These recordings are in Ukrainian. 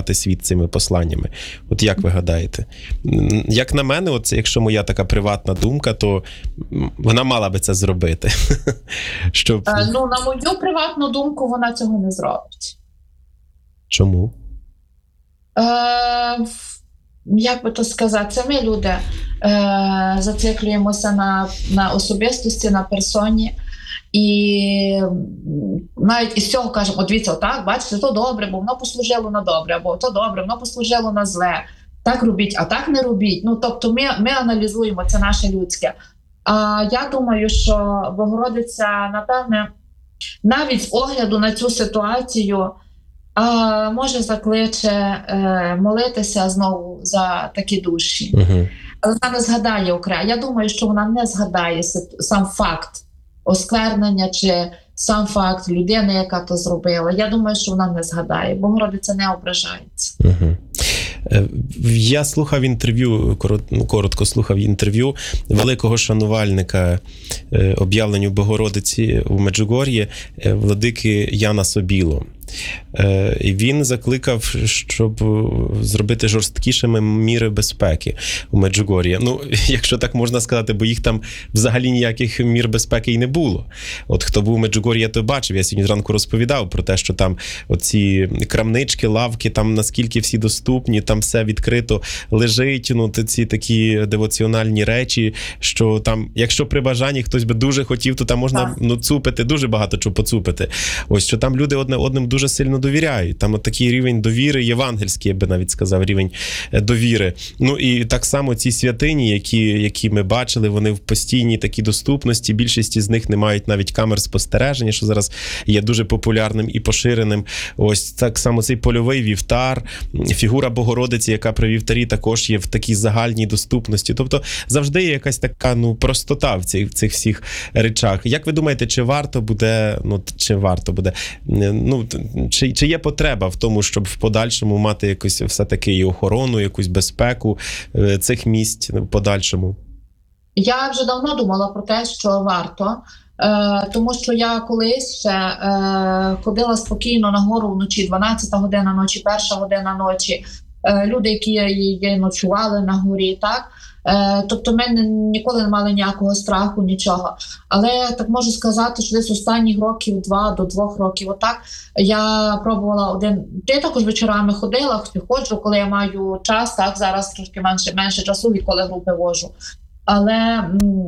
наповняти світ цими посланнями. От як ви гадаєте? Як на мене, от якщо моя така приватна думка, то вона мала би це зробити. Щоб... Ну, на мою приватну думку, вона цього не зробить. Чому? Як би то сказати, це ми люди зациклюємося на особистості, на персоні. І навіть із цього кажемо, дивіться, отак, бачите, то добре, бо воно послужило на добре, або то добре, воно послужило на зле. Так робіть, а так не робіть. Ну, тобто ми аналізуємо, це наше людське. А я думаю, що Богородиця, напевне, навіть з огляду на цю ситуацію, може закличе молитися знову за такі душі. Але вона не згадає окремо. Я думаю, що вона не згадає сам факт осквернення чи сам факт людини, яка то зробила. Я думаю, що вона не згадає. Богородиця не ображається. Я слухав інтерв'ю, коротко слухав інтерв'ю великого шанувальника об'явленню Богородиці у Меджугор'ї, владики Яна Собіло. І він закликав, щоб зробити жорсткішими міри безпеки у Меджугор'ї. Ну, якщо так можна сказати, бо їх там взагалі ніяких мір безпеки і не було. От хто був у Меджугор'ї, то бачив. Я сьогодні зранку розповідав про те, що там оці крамнички, лавки, там наскільки всі доступні, там все відкрито лежить, ну, ці такі девоціональні речі, що там, якщо при бажанні хтось би дуже хотів, то там можна цупити, дуже багато чого поцупити. Ось, що там люди одне одним дуже сильно довіряють. Там от такий рівень довіри, євангельський, я би навіть сказав, рівень довіри. Ну і так само ці святині, які ми бачили, вони в постійній такій доступності. Більшість з них не мають навіть камер спостереження, що зараз є дуже популярним і поширеним. Ось так само цей польовий вівтар, фігура Богородиці, яка при вівтарі також є в такій загальній доступності. Тобто завжди є якась така, простота в цих всіх речах. Як ви думаєте, чи варто буде, чи є потреба в тому, щоб в подальшому мати якусь все-таки і охорону, якусь безпеку цих місць в подальшому? Я вже давно думала про те, що варто, тому що я колись ще ходила спокійно на гору вночі, 12-та година ночі, 1-та година ночі, люди, які ночували на горі, так? Тобто ми ніколи не мали ніякого страху, нічого. Але так можу сказати, що десь останніх років 2 до 2 років отак я пробувала я також вечорами ходжу, коли я маю час, так, зараз трошки менше часу, відколи групи вожу. Але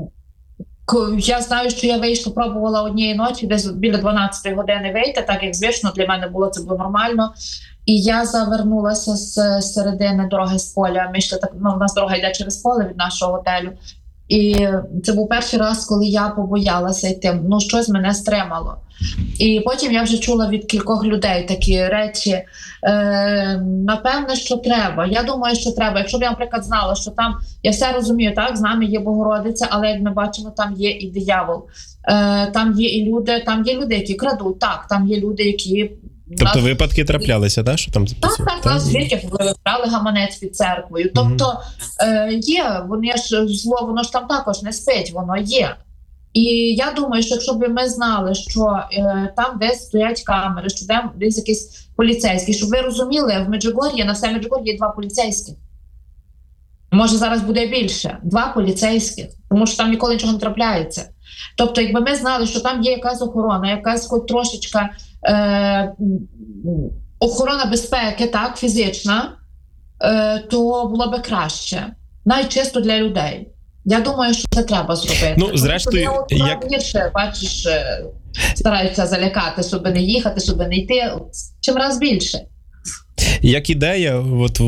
я знаю, що я пробувала однієї ночі, десь біля 12-ї години вийти, так як звично для мене це було нормально. І я завернулася з середини дороги з поля. Ми йшли у нас дорога йде через поле від нашого готелю. І це був перший раз, коли я побоялася йти. Щось мене стримало. І потім я вже чула від кількох людей такі речі. Напевне, що треба. Я думаю, що треба. Якщо б я, наприклад, знала, що там, я все розумію, так, з нами є Богородиця, але, як ми бачимо, там є і диявол. Там є і люди, які крадуть, так, там є люди, які... Тобто випадки траплялися, так? Що там так, нас звідки вибрали гаманець під церквою. Тобто є, зло, воно ж там також не спить, воно є. І я думаю, що якщо б ми знали, що там десь стоять камери, що там десь якісь поліцейські, щоб ви розуміли, в Меджугор'ї, на все Меджугор'ї є 2 поліцейських. Може зараз буде більше. 2 поліцейських, тому що там ніколи нічого не трапляється. Тобто, якби ми знали, що там є якась охорона, якась хоч трошечка охорона безпеки, так, фізична, то було би краще. Навіть чисто для людей. Я думаю, що це треба зробити. Ну, зрештою, бачиш, стараються залякати, щоб не їхати, щоб не йти. Чим раз більше. Як ідея,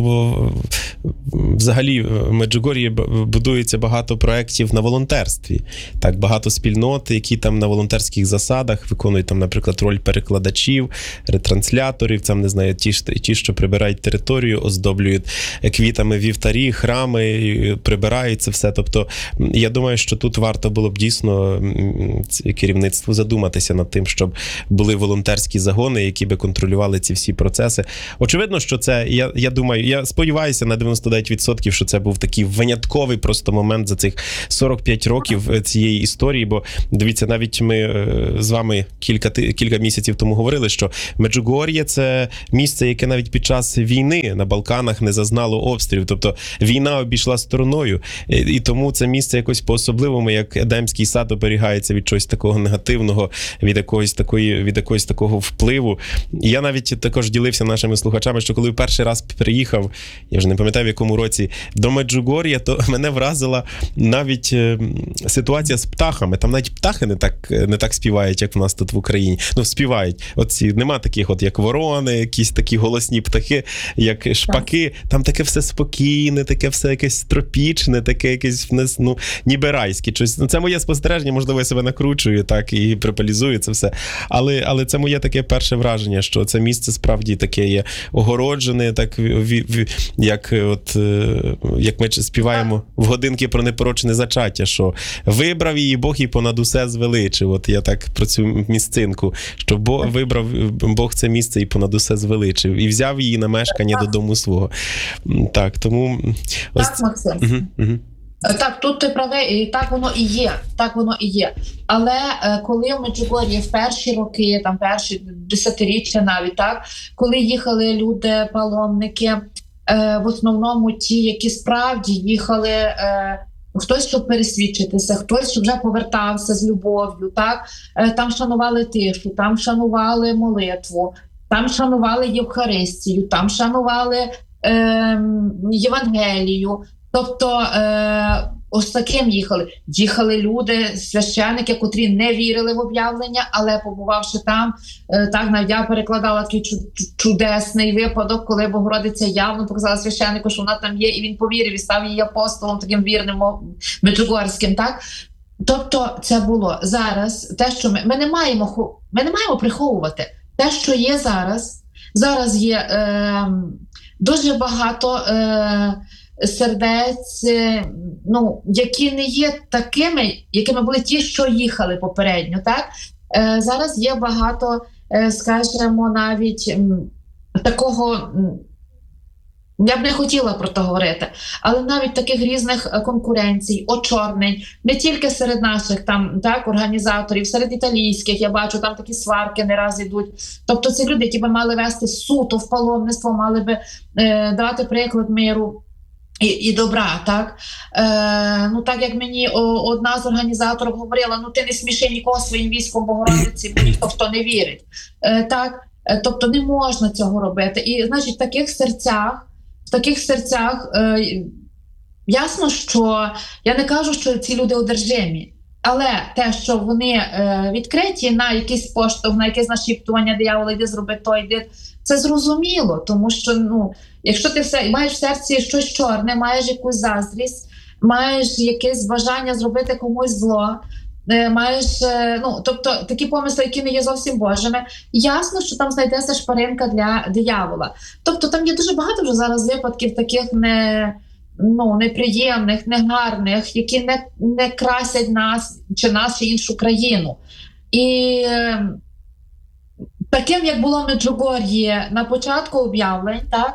взагалі в Меджугор'ї будується багато проєктів на волонтерстві. Так, багато спільнот, які там на волонтерських засадах виконують, там, наприклад, роль перекладачів, ретрансляторів, там, не знаю, ті, що прибирають територію, оздоблюють квітами вівтарі, храми, прибирають це все. Тобто, я думаю, що тут варто було б дійсно керівництву задуматися над тим, щоб були волонтерські загони, які би контролювали ці всі процеси. Очевидно, що це, я думаю, я сподіваюся на 99%, що це був такий винятковий просто момент за цих 45 років цієї історії, бо дивіться, навіть ми з вами кілька місяців тому говорили, що Меджугор'є – це місце, яке навіть під час війни на Балканах не зазнало обстрілів, тобто війна обійшла стороною, і тому це місце якось по-особливому, як Едемський сад, оберігається від чогось такого негативного, від якогось такого впливу. І я навіть також ділився нашими слухачами, що коли перший раз приїхав, я вже не пам'ятаю в якому році, до Меджугор'я, то мене вразила навіть ситуація з птахами. Там навіть птахи не так співають, як в нас тут в Україні. Ну, співають. Оці, нема таких, от як ворони, якісь такі голосні птахи, як шпаки. Там таке все спокійне, таке все якесь тропічне, таке якесь, ну, ніби райське. Ну, це моє спостереження, можливо, я себе накручую, так, і припалізую це все. Але це моє таке перше враження, що це місце справді таке є огороджене, так, як ми співаємо в годинки про непорочне зачаття, що вибрав її Бог і понад усе звеличив. От я так про цю місцинку, що вибрав Бог це місце і понад усе звеличив. І взяв її на мешкання додому свого. Так, тому... Так, Максим. Так, тут ти правий, і так воно і є. Так воно і є. Але коли в Меджугор'ї в перші роки, там перші десятиріччя навіть, так, коли їхали люди, паломники, в основному ті, які справді їхали, хтось, щоб пересвідчитися, хтось, щоб вже повертався з любов'ю, так, там шанували тишу, там шанували молитву, там шанували Євхаристію, там шанували Євангелію. Тобто ось таким їхали. Їхали люди, священники, котрі не вірили в об'явлення, але побувавши там, так, навіть я перекладала такий чудесний випадок, коли Богородиця явно показала священнику, що вона там є, і він повірив, і став її апостолом, таким вірним меджугорським, так? Тобто це було зараз, те, що ми не маємо приховувати. Те, що є зараз є дуже багато сердець, ну, які не є такими, якими були ті, що їхали попередньо, так? Зараз є багато, скажімо, навіть такого, я б не хотіла про це говорити, але навіть таких різних конкуренцій, очорнень, не тільки серед наших там, так, організаторів, серед італійських, я бачу, там такі сварки не раз ідуть. Тобто це люди, які би мали вести суто в паломництво, мали би давати приклад миру і добра, так? Ну, так як мені одна з організаторів говорила, ну ти не сміши нікого своїм військом Богородиці, бо ніхто в то не вірить. Так? Тобто не можна цього робити. І, значить, в таких серцях ясно, що я не кажу, що ці люди одержимі, але те, що вони відкриті на якийсь поштовх, на якесь нашіптування диявола, йди зроби то, йди, це зрозуміло, тому що, ну, якщо ти маєш в серці щось чорне, маєш якусь заздрість, маєш якесь бажання зробити комусь зло, маєш, ну, тобто такі помисли, які не є зовсім Божими, ясно, що там знайдеться шпаринка для диявола. Тобто там є дуже багато вже зараз випадків таких неприємних, негарних, які не красять нас чи іншу країну. І таким, як було в Меджугор'ї на початку об'явлень, так,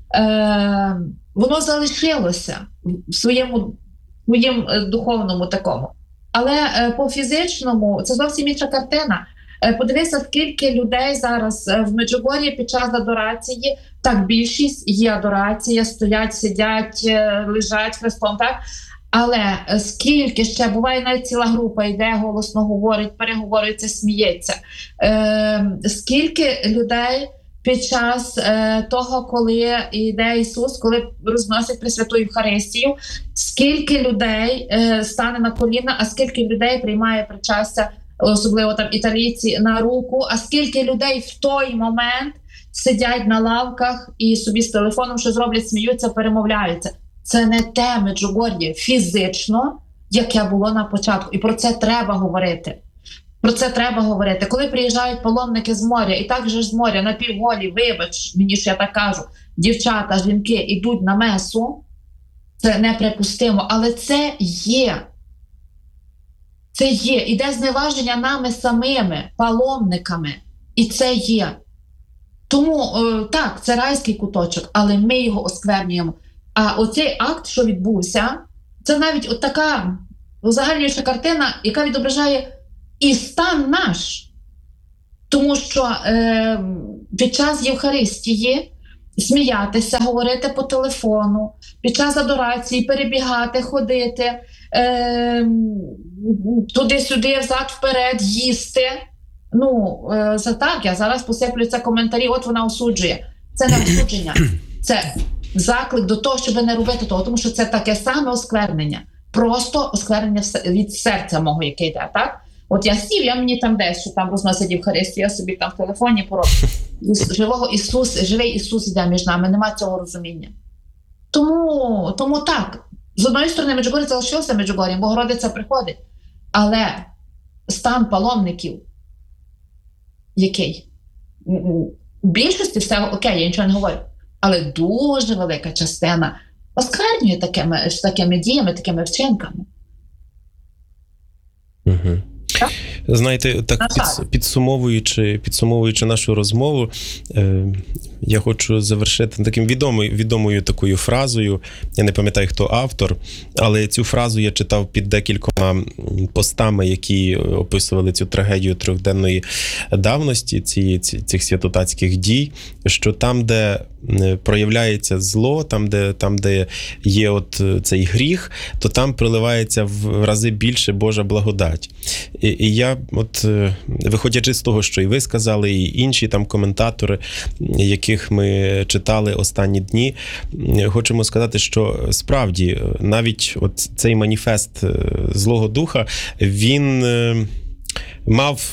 воно залишилося в своїм духовному такому. Але по фізичному це зовсім інша картина. Подивися, скільки людей зараз в Меджугор'ї під час адорації, так, більшість є адорація, стоять, сидять, лежать хрестом, так? Але скільки ще, буває навіть ціла група йде, голосно говорить, переговорюється, сміється. Скільки людей під час того, коли йде Ісус, коли розносять Пресвяту Євхаристію, скільки людей стане на коліна, а скільки людей приймає причастя, особливо там італійці, на руку, а скільки людей в той момент сидять на лавках і собі з телефоном що зроблять, сміються, перемовляються. Це не те Меджугор'є фізично, яке було на початку. І про це треба говорити. Про це треба говорити. Коли приїжджають паломники з моря, і так же з моря напівголі, вибач мені, що я так кажу, дівчата, жінки йдуть на месу, це неприпустимо, але це є. Це є. Іде зневаження нами самими, паломниками. І це є. Тому, так, це райський куточок, але ми його осквернюємо. А оцей акт, що відбувся, це навіть от така узагальнююча картина, яка відображає і стан наш. Тому що під час Євхаристії сміятися, говорити по телефону, під час адорації перебігати, ходити, туди-сюди, взад-вперед, їсти. За так, я зараз посиплю це коментарі, от вона осуджує. Це не осудження, це заклик до того, щоб не робити того, тому що це таке саме осквернення. Просто осквернення від серця мого, яке йде, так? От я сів, я мені там десь, що там розносить Євхаристію, я собі там в телефоні пороблю. Живий Ісус йде між нами, нема цього розуміння. Тому так, з одної сторони Меджугор'я залишився Меджугор'ям, Богородиця приходить, але стан паломників який? В більшості все окей, я нічого не говорю, але дуже велика частина осквернює такими діями, такими вчинками. Угу. Знаєте, так підсумовуючи нашу розмову, я хочу завершити таким відомою такою фразою. Я не пам'ятаю, хто автор, але цю фразу я читав під декількома постами, які описували цю трагедію трьохденної давності, цих святотатських дій, що там, де проявляється зло, там, де є от цей гріх, то там проливається в рази більше Божа благодать. І я, от, виходячи з того, що і ви сказали, і інші там коментатори, яких ми читали останні дні, хочемо сказати, що справді навіть от цей маніфест Злого Духа, він мав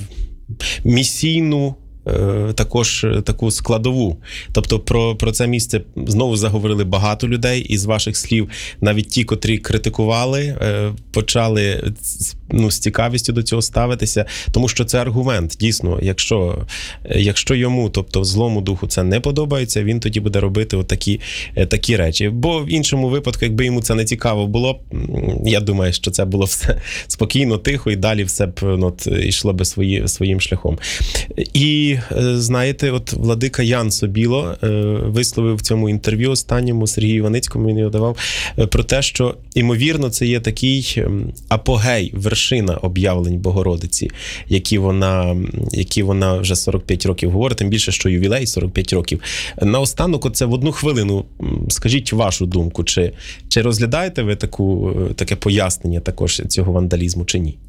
місійну також таку складову. Тобто про це місце знову заговорили багато людей, і з ваших слів навіть ті, котрі критикували, почали з цікавістю до цього ставитися, тому що це аргумент. Дійсно, якщо йому, тобто злому духу, це не подобається, він тоді буде робити такі речі. Бо в іншому випадку, якби йому це не цікаво було, я думаю, що це було все спокійно, тихо, і далі все б йшло би своїм шляхом. І знаєте, от владика Ян Собіло висловив в цьому інтерв'ю останньому Сергію Іваницькому, він його давав, про те, що, ймовірно, це є такий апогей, вершина об'явлень Богородиці, які вона вже 45 років говорить, тим більше, що ювілей 45 років. Наостанок, оце в одну хвилину, скажіть вашу думку, чи розглядаєте ви таке пояснення також цього вандалізму, чи ні?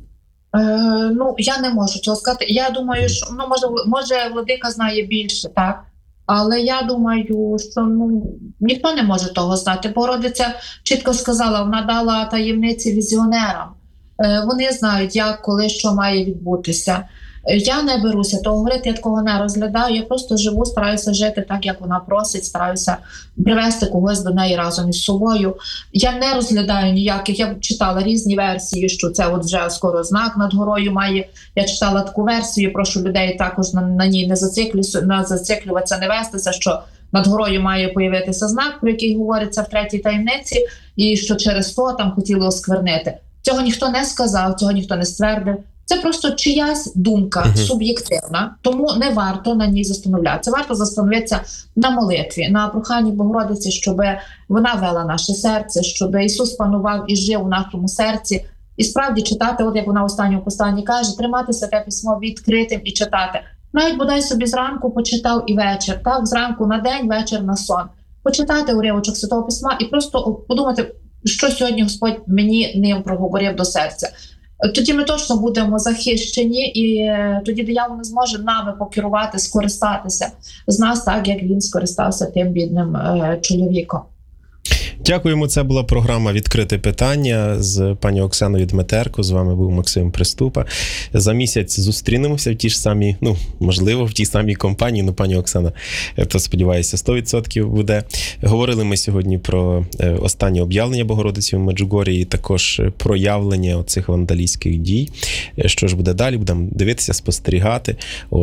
Я не можу цього сказати. Я думаю, що може владика знає більше, так? Але я думаю, що ніхто не може того знати. Богородиця чітко сказала, вона дала таємниці візіонерам. Вони знають, як, коли, що має відбутися. Я не беруся того говорити, я такого не розглядаю, я просто живу, стараюся жити так, як вона просить, стараюся привести когось до неї разом із собою. Я не розглядаю ніяких, я читала різні версії, що це от вже скоро знак над горою має. Я читала таку версію, прошу людей також на ній не зациклюватися, не вестися, що над горою має появитися знак, про який говориться в третій таємниці, і що через то там хотіли осквернити. Цього ніхто не сказав, цього ніхто не ствердив. Це просто чиясь думка суб'єктивна, тому не варто на ній застановлятися. Варто застановитися на молитві, на проханні Богородиці, щоб вона вела наше серце, щоб Ісус панував і жив у нашому серці. І справді читати, от як вона в останньому посланні каже, тримати Святе Письмо відкритим і читати. Навіть бодай собі зранку почитав і вечір, так, зранку на день, вечір на сон. Почитати уривочок Святого Письма і просто подумати, що сьогодні Господь мені ним проговорив до серця. Тоді ми точно будемо захищені, і тоді диявол не зможе нами покерувати, скористатися з нас так, як він скористався тим бідним чоловіком. Дякуємо. Це була програма «Відкрите питання» з пані Оксаною Дмитерко. З вами був Максим Приступа. За місяць зустрінемося в ті ж самі, можливо, в тій самій компанії. Пані Оксана, то сподіваюся, 100% буде. Говорили ми сьогодні про останнє об'явлення Богородиці в Меджугор'ї і також проявлення оцих вандалістських дій. Що ж буде далі? Будемо дивитися, спостерігати.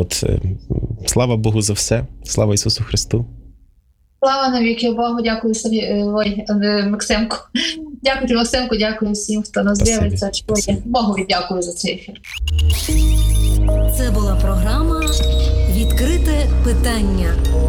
Слава Богу за все. Слава Ісусу Христу. Слава навіки Богу, дякую Максимку. Дякую, Максимку, дякую всім, хто нас дивиться, чує. Богові дякую за цей ефір. Це була програма «Відкрите питання».